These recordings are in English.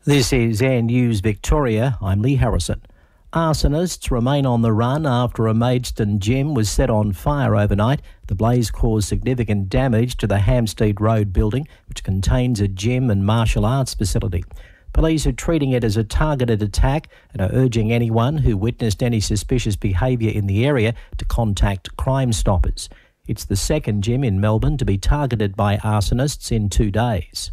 This is Air News Victoria. I'm Lee Harrison. Arsonists remain on the run after a Maidstone gym was set on fire overnight. The blaze caused significant damage to the Hampstead Road building, which contains a gym and martial arts facility. Police are treating it as a targeted attack and are urging anyone who witnessed any suspicious behaviour in the area to contact Crime Stoppers. It's the second gym in Melbourne to be targeted by arsonists in 2 days.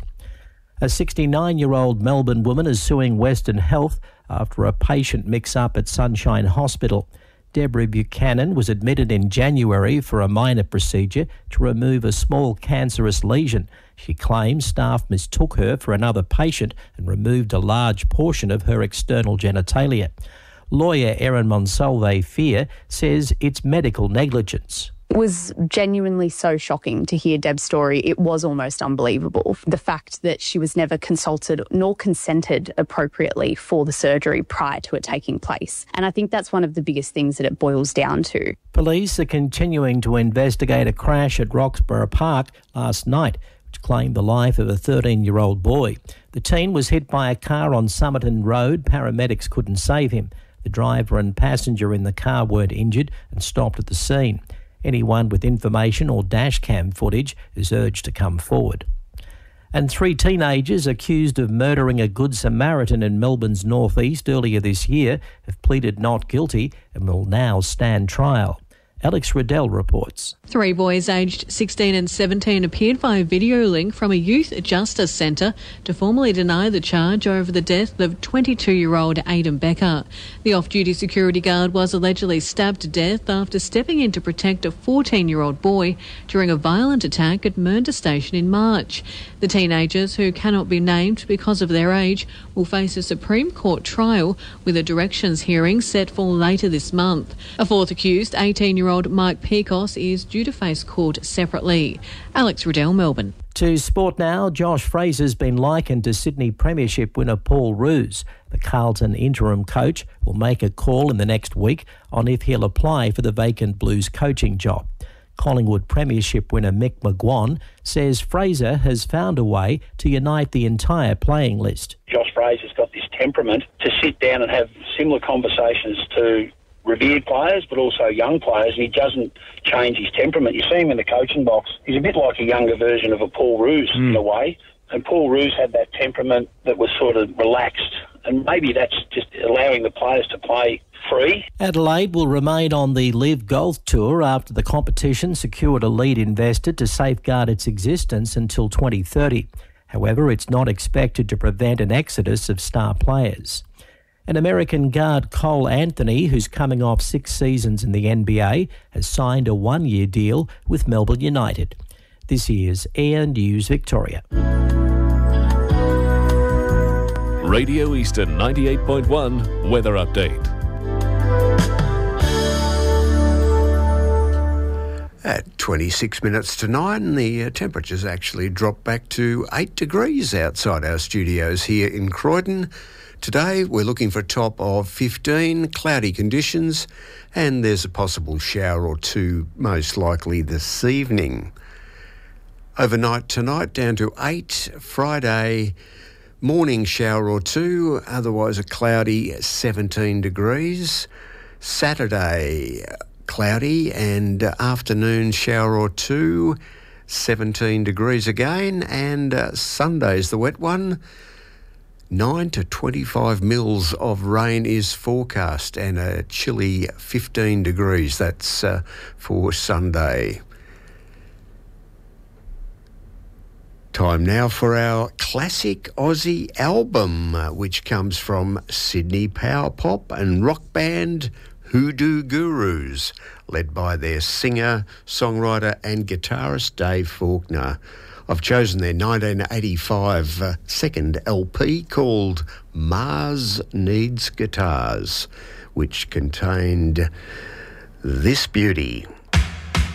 A 69-year-old Melbourne woman is suing Western Health after a patient mix-up at Sunshine Hospital. Deborah Buchanan was admitted in January for a minor procedure to remove a small cancerous lesion. She claims staff mistook her for another patient and removed a large portion of her external genitalia. Lawyer Erin Monsalve Fear says it's medical negligence. It was genuinely so shocking to hear Deb's story. It was almost unbelievable. The fact that she was never consulted nor consented appropriately for the surgery prior to it taking place. And I think that's one of the biggest things that it boils down to. Police are continuing to investigate a crash at Roxburgh Park last night, which claimed the life of a 13-year-old boy. The teen was hit by a car on Somerton Road. Paramedics couldn't save him. The driver and passenger in the car weren't injured and stopped at the scene. Anyone with information or dashcam footage is urged to come forward. And 3 teenagers accused of murdering a Good Samaritan in Melbourne's northeast earlier this year have pleaded not guilty and will now stand trial. Alex Riddell reports. 3 boys aged 16 and 17 appeared via video link from a youth justice centre to formally deny the charge over the death of 22-year-old Aidan Becker. The off-duty security guard was allegedly stabbed to death after stepping in to protect a 14-year-old boy during a violent attack at Mernda Station in March. The teenagers, who cannot be named because of their age, will face a Supreme Court trial with a directions hearing set for later this month. A fourth accused, 18-year-old Mike Pecos, is due to face court separately. Alex Riddell, Melbourne. To sport now, Josh Fraser's been likened to Sydney Premiership winner Paul Roos. The Carlton interim coach will make a call in the next week on if he'll apply for the vacant Blues coaching job. Collingwood Premiership winner Mick McGuan says Fraser has found a way to unite the entire playing list. Josh Fraser's got this temperament to sit down and have similar conversations to revered players, but also young players. He doesn't change his temperament. You see him in the coaching box. He's a bit like a younger version of a Paul Roos in a way. And Paul Roos had that temperament that was sort of relaxed. And maybe that's just allowing the players to play free. Adelaide will remain on the Live Golf Tour after the competition secured a lead investor to safeguard its existence until 2030. However, it's not expected to prevent an exodus of star players. And American guard Cole Anthony, who's coming off 6 seasons in the NBA, has signed a 1-year deal with Melbourne United. This is Air News Victoria. Radio Eastern 98.1 Weather Update. At 26 minutes to 9, the temperature's actually dropped back to 8 degrees outside our studios here in Croydon. Today, we're looking for a top of 15, cloudy conditions, and there's a possible shower or two, most likely this evening. Overnight tonight, down to 8. Friday, morning shower or two, otherwise a cloudy 17 degrees. Saturday, cloudy and afternoon shower or two, 17 degrees again. And Sunday's the wet one. 9 to 25 mils of rain is forecast and a chilly 15 degrees. That's for Sunday. Time now for our classic Aussie album, which comes from Sydney power pop and rock band Hoodoo Gurus, led by their singer, songwriter and guitarist Dave Faulkner. I've chosen their 1985 second LP called Mars Needs Guitars, which contained this beauty.